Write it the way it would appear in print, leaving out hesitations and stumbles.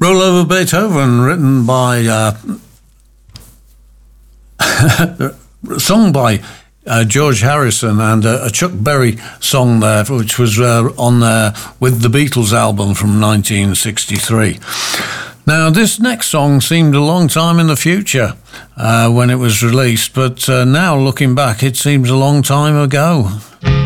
Roll Over Beethoven, written by, sung by George Harrison, and a Chuck Berry song there, which was on there with the Beatles album from 1963. Now, this next song seemed a long time in the future when it was released, but now looking back, it seems a long time ago.